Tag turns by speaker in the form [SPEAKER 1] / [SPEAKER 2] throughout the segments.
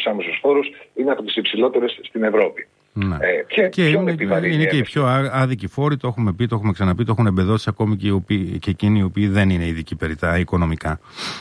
[SPEAKER 1] άμεσους φόρους είναι από τις υψηλότερες στην Ευρώπη.
[SPEAKER 2] Ναι. Και είναι και οι πιο άδικοι φόροι, το έχουμε πει, το έχουμε ξαναπεί, το έχουν εμπεδώσει ακόμη και εκείνοι οι οποίοι δεν είναι ειδικοί περί τα οικονομικά.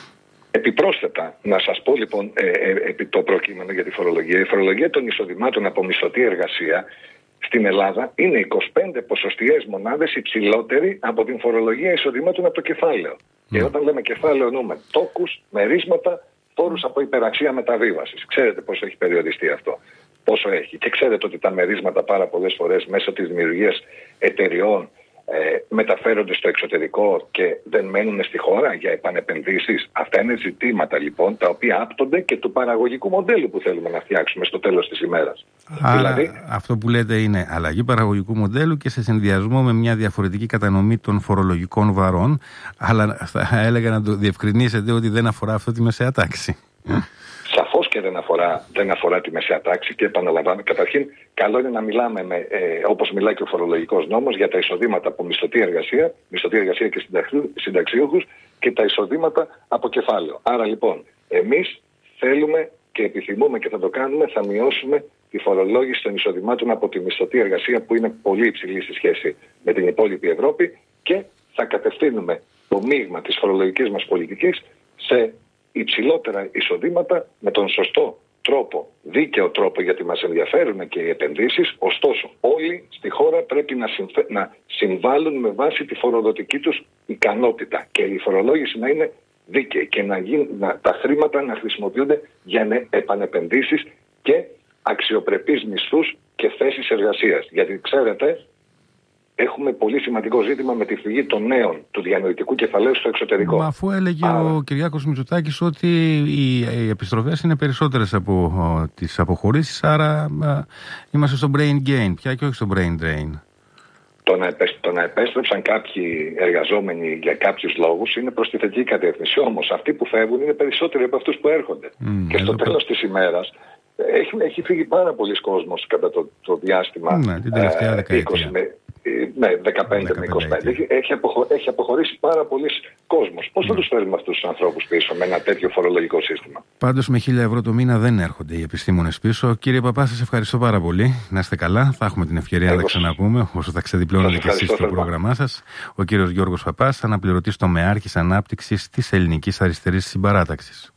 [SPEAKER 1] Επιπρόσθετα, να σας πω λοιπόν επί το προκείμενο για τη φορολογία. Η φορολογία των εισοδημάτων από μισθωτή εργασία στην Ελλάδα είναι 25 ποσοστιαίες μονάδες υψηλότερη από την φορολογία εισοδημάτων από το κεφάλαιο. Και όταν λέμε κεφάλαιο εννοούμε τόκους, μερίσματα, φόρους από υπεραξία μεταβίβασης. Ξέρετε πόσο έχει περιοριστεί αυτό. Πόσο έχει. Και ξέρετε ότι τα μερίσματα πάρα πολλές φορές μέσω της δημιουργίας εταιριών μεταφέρονται στο εξωτερικό και δεν μένουν στη χώρα για επανεπενδύσεις. Αυτά είναι ζητήματα λοιπόν τα οποία άπτονται και του παραγωγικού μοντέλου που θέλουμε να φτιάξουμε στο τέλος της ημέρας.
[SPEAKER 2] Δηλαδή, αυτό που λέτε είναι αλλαγή παραγωγικού μοντέλου και σε συνδυασμό με μια διαφορετική κατανομή των φορολογικών βαρών, αλλά θα έλεγα να το διευκρινίσετε ότι δεν αφορά αυτό τη μεσαία τάξη.
[SPEAKER 1] Σαφώς και δεν αφορά τη μεσαία τάξη και επαναλαμβάνω. Καταρχήν, καλό είναι να μιλάμε όπως μιλάει και ο φορολογικός νόμος για τα εισοδήματα από μισθωτή εργασία και συνταξιούχους και τα εισοδήματα από κεφάλαιο. Άρα λοιπόν, εμείς θέλουμε και επιθυμούμε και θα το κάνουμε, θα μειώσουμε τη φορολόγηση των εισοδημάτων από τη μισθωτή εργασία που είναι πολύ υψηλή στη σχέση με την υπόλοιπη Ευρώπη και θα κατευθύνουμε το μείγμα της φορολογικής μας πολιτικής σε υψηλότερα εισοδήματα με τον σωστό τρόπο, δίκαιο τρόπο, γιατί μας ενδιαφέρουν και οι επενδύσεις. Ωστόσο, όλοι στη χώρα πρέπει να συμβάλλουν με βάση τη φοροδοτική τους ικανότητα και η φορολόγηση να είναι δίκαιη και τα χρήματα να χρησιμοποιούνται για επανεπενδύσεις και αξιοπρεπείς μισθούς και θέσεις εργασίας. Γιατί ξέρετε, έχουμε πολύ σημαντικό ζήτημα με τη φυγή των νέων του διανοητικού κεφαλαίου στο εξωτερικό.
[SPEAKER 2] Μα αφού έλεγε ο Κυριάκος Μητσοτάκης ότι οι επιστροφές είναι περισσότερες από τις αποχωρήσεις, άρα είμαστε στο brain gain πια και όχι στο brain drain.
[SPEAKER 1] Το να επέστρεψαν κάποιοι εργαζόμενοι για κάποιους λόγους είναι προς τη θετική κατεύθυνση. Όμως αυτοί που φεύγουν είναι περισσότεροι από αυτούς που έρχονται. Και στο τέλος της ημέρας έχει φύγει πάρα πολλοί κόσμος κατά το διάστημα
[SPEAKER 2] την τελευταία δεκαετία.
[SPEAKER 1] 15 με 25. Έχει αποχωρήσει πάρα πολλοί κόσμος. Πώς θα τους φέρουμε αυτούς τους ανθρώπους πίσω με ένα τέτοιο φορολογικό σύστημα?
[SPEAKER 2] Πάντως με 1.000 ευρώ το μήνα δεν έρχονται οι επιστήμονες πίσω. Κύριε Παπά, σας ευχαριστώ πάρα πολύ. Να είστε καλά. Θα έχουμε την ευκαιρία να τα ξαναπούμε όσο θα ξεδιπλώνετε και εσείς στο πρόγραμμά σας. Ο κύριος Γιώργος Παπάς, αναπληρωτής τομεάρχης ανάπτυξης της Ελληνικής Αριστερής Συμπαράταξης.